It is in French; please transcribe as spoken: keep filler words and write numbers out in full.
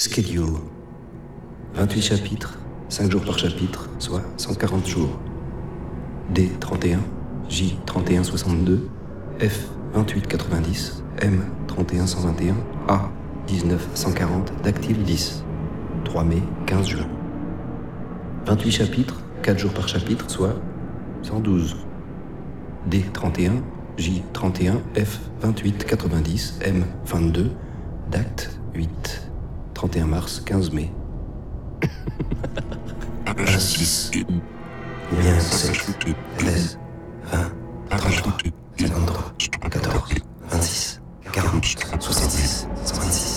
Schedule. vingt-huit chapitres, cinq jours par chapitre, soit cent quarante jours. D trente et un, J trente et un soixante-deux, F vingt-huit quatre-vingt-dix, M trente et un cent vingt et un, A dix-neuf cent quarante, dactyle dix. trois mai, quinze juin. vingt-huit chapitres, quatre jours par chapitre, soit cent douze. D trente et un, J trente et un, F vingt-huit quatre-vingt-dix, M vingt-deux, date huit. trente et un mars, quinze mai. un six. Ou bien sept, treize, vingt, trente-trois, cinquante-trois, quatorze, vingt-six, quarante, soixante-six, cent vingt-six.